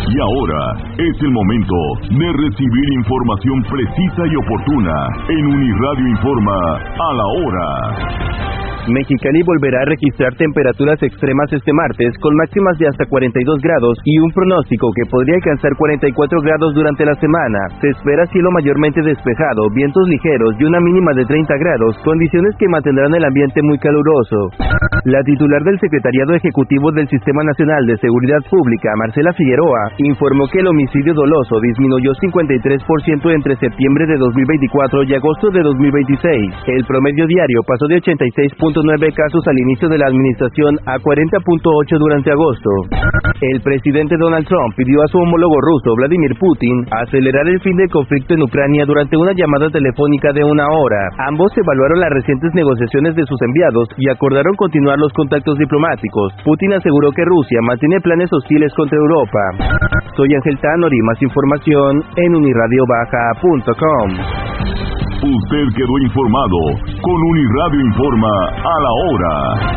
Y ahora es el momento de recibir información precisa y oportuna en Uniradio Informa a la hora. Mexicali volverá a registrar temperaturas extremas este martes, con máximas de hasta 42 grados y un pronóstico que podría alcanzar 44 grados durante la semana. Se espera cielo mayormente despejado, vientos ligeros y una mínima de 30 grados, condiciones que mantendrán el ambiente muy caluroso. La titular del Secretariado Ejecutivo del Sistema Nacional de Seguridad Pública, Marcela Figueroa, informó que el homicidio doloso disminuyó 53% entre septiembre de 2024 y agosto de 2026. El promedio diario pasó de 86.9 casos al inicio de la administración a 40.8 durante agosto. El presidente Donald Trump pidió a su homólogo ruso, Vladimir Putin, acelerar el fin del conflicto en Ucrania durante una llamada telefónica de 1 hora. Ambos evaluaron las recientes negociaciones de sus enviados y acordaron continuar los contactos diplomáticos. Putin aseguró que Rusia mantiene planes hostiles contra Europa. Soy Ángel Tanori, más información en uniradiobaja.com. Usted quedó informado con Uniradio Informa a la hora.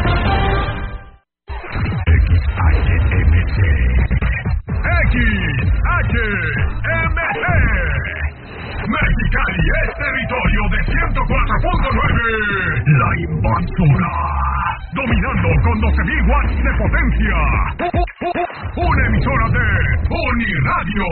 XHMG Mexicali es territorio de 104.9. La invasora, dominando con 12.000 watts de potencia. Una emisora de Uniradio.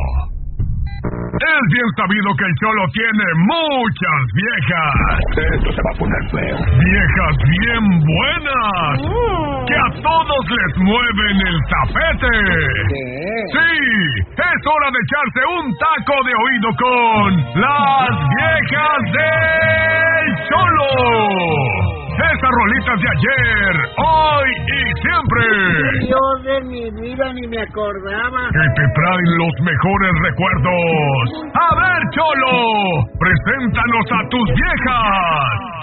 Es bien sabido que el Cholo tiene muchas viejas. Esto se va a poner feo. Viejas bien buenas. Que a todos les mueven el tapete. Sí, es hora de echarse un taco de oído con las viejas del Cholo. Esas rolitas de ayer, hoy y siempre. Dios de mi vida, ni me acordaba. Que te traen los mejores recuerdos. A ver, Cholo, preséntanos a tus viejas.